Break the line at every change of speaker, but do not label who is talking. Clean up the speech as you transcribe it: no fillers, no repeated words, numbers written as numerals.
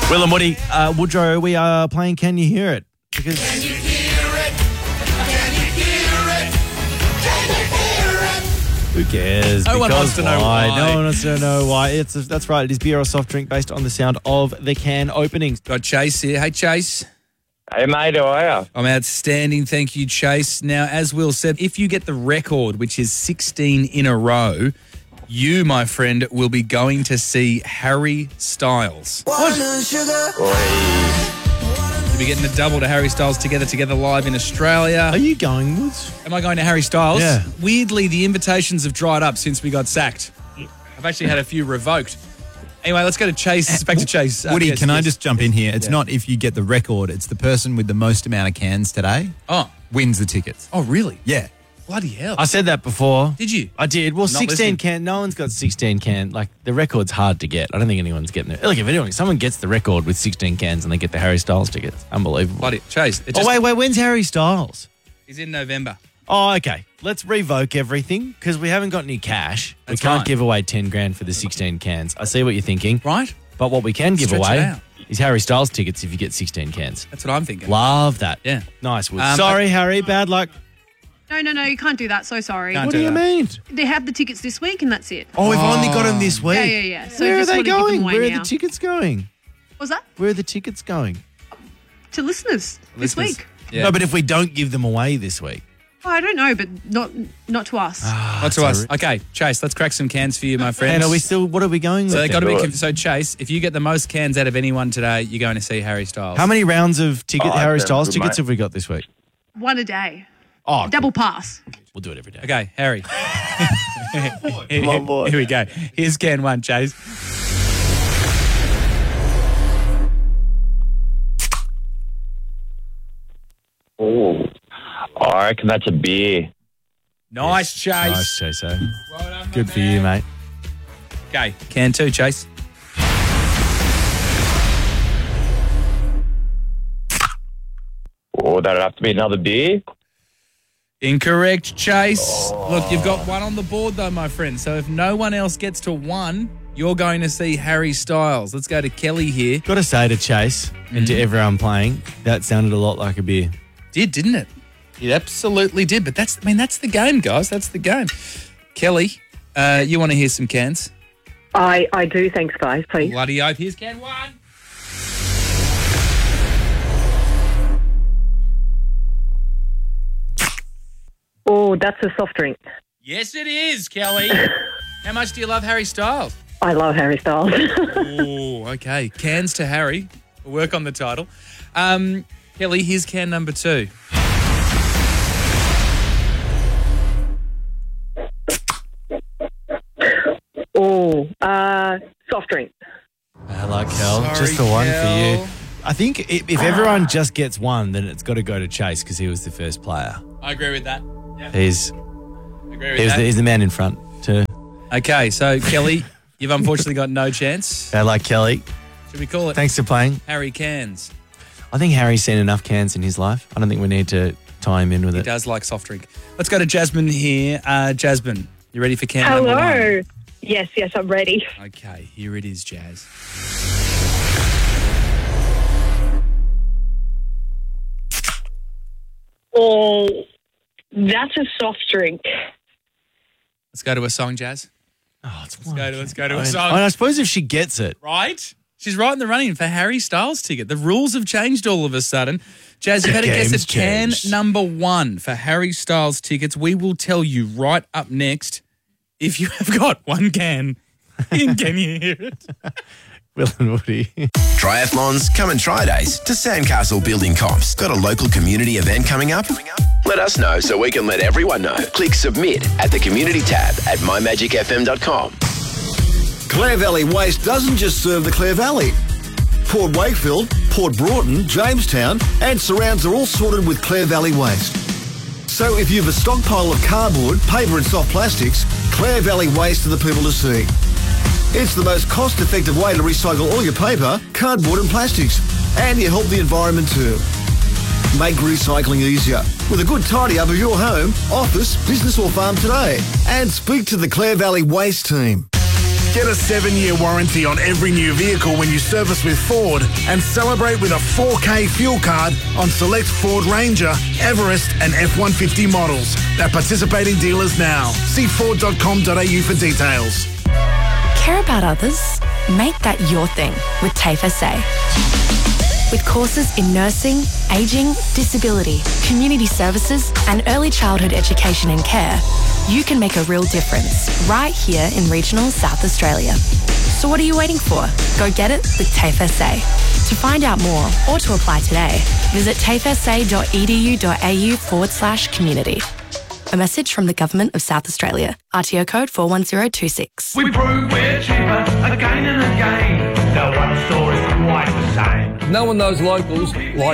Will and Woody, Woodrow, we are playing Can You Hear It? Because
Can you hear it? Can you hear it? Can you hear it?
who cares?
No one
Because
wants to know why.
No one wants to know why. That's right. It is beer or soft drink based on the sound of the can opening.
Got Chase here. Hey, Chase.
Hey, mate, how are you?
I'm outstanding. Thank you, Chase. Now, as Will said, if you get the record, which is 16 in a row, you, my friend, will be going to see Harry Styles. You'll be getting a double to Harry Styles together live in Australia.
Are you going, Woods?
Am I going to Harry Styles?
Yeah.
Weirdly, the invitations have dried up since we got sacked. I've actually had a few revoked. Anyway, let's go to Chase. Back to Chase.
Woody,
Yes,
can I
yes.
just jump in here? It's not if you get the record, it's the person with the most amount of cans today wins the tickets.
Oh, really?
Yeah.
Bloody hell.
I said that before.
Did you?
I did. Well,
Not
16
listening.
can. No one's got 16 can. Like, the record's hard to get. I don't think anyone's getting it. Look, if someone gets the record with 16 cans and they get the Harry Styles tickets, unbelievable.
Bloody Chase.
Wait. When's Harry Styles?
He's in November.
Oh, okay. Let's revoke everything because we haven't got any cash.
That's
we can't
right.
give away 10 grand for the 16 cans. I see what you're thinking.
Right?
But what we can give
Stretch it
away
out.
is Harry Styles tickets if you get 16 cans.
That's what I'm thinking.
Love that.
Yeah.
Nice. Woods. Sorry, Harry. Bad luck.
No, you can't do that. So sorry.
Can't
What
do
do you
that.
mean?
They have the tickets this week and that's it.
Oh, we've only got them this week.
Yeah. So
Where are
just
they
want to give them
going?
away
Where
now.
are the tickets going?
What was that?
Where are the tickets going?
To listeners this
Listeners.
week.
Yeah.
No, but if we don't give them away this week.
Oh, I don't know, but not to us.
Not to us. Okay, Chase, let's crack some cans for you, my friend.
And are we still, what are we going
So
with?
they got to
then?
be. So Chase, if you get the most cans out of anyone today, you're going to see Harry Styles.
How many rounds of Harry
okay,
Styles
good,
tickets
mate.
have we got this week?
One a day.
Oh,
Double pass.
we'll do it every day.
Okay, Harry.
Come on, boy.
Here we go. Here's can one, Chase.
Oh, I reckon that's a beer.
Nice, Chase.
Nice, Chase.
Well done, my
Good for
man.
you, mate.
Okay, can two, Chase.
Oh, that'd have to be another beer.
Incorrect, Chase. Look, you've got one on the board, though, my friend. So if no one else gets to one, you're going to see Harry Styles. Let's go to Kelly here.
Got to say to Chase and to everyone playing, that sounded a lot like a beer.
Didn't it? It absolutely did. But that's the game, guys. That's the game. Kelly, you want to hear some cans?
I do, thanks, guys, please.
Bloody oath. Here's can one.
Oh, that's a soft drink.
Yes, it is, Kelly. How much do you love Harry Styles?
I love Harry Styles.
Oh, okay. Cans to Harry. We'll work on the title. Kelly, here's can number two.
Oh, soft drink.
Hello, Kel.
Sorry,
Just the one
Kel.
for you. I think if everyone just gets one, then it's got to go to Chase because he was the first player.
I agree with that.
He's
Agree with that.
he's the man in front, too.
Okay, so Kelly, you've unfortunately got no chance.
Hello, Kelly.
Should we call it
Thanks for playing.
Harry Cans?
I think Harry's seen enough cans in his life. I don't think we need to tie him in with
He
it.
does like soft drink. Let's go to Jasmine here. Jasmine, you ready for can number one?
Hello. Yes, I'm ready.
Okay, here it is, Jazz.
Oh, that's a soft drink.
Let's go to a song, Jazz.
Oh, it's
Let's go to a
I
song.
mean, I suppose if she gets it.
Right? She's right in the running for Harry Styles ticket. The rules have changed all of a sudden. Jazz, you've had to guess
Game's
at can
changed.
number one for Harry Styles tickets. We will tell you right up next if you have got one can. Can you hear it?
Will and Woody.
Triathlons, come and try days to Sandcastle Building Comps. Got a local community event coming up? Let us know so we can let everyone know. Click submit at the community tab at mymagicfm.com.
Clare Valley Waste doesn't just serve the Clare Valley. Port Wakefield, Port Broughton, Jamestown and surrounds are all sorted with Clare Valley Waste. So if you have a stockpile of cardboard, paper and soft plastics, Clare Valley Waste are the people to see. It's the most cost-effective way to recycle all your paper, cardboard and plastics. And you help the environment too. Make recycling easier with a good tidy up of your home, office, business or farm today. And speak to the Clare Valley Waste team.
Get a 7-year warranty on every new vehicle when you service with Ford and celebrate with a 4K fuel card on select Ford Ranger, Everest and F-150 models at participating dealers now. See Ford.com.au for details.
Care about others? Make that your thing with TAFE SA. With courses in nursing, ageing, disability, community services and early childhood education and care, you can make a real difference right here in regional South Australia. So what are you waiting for? Go get it with TAFE SA. To find out more or to apply today, visit tafesa.edu.au/community. A message from the Government of South Australia. RTO code 41026.
We prove we're cheaper again and again. No one store is quite the same.
No one knows locals like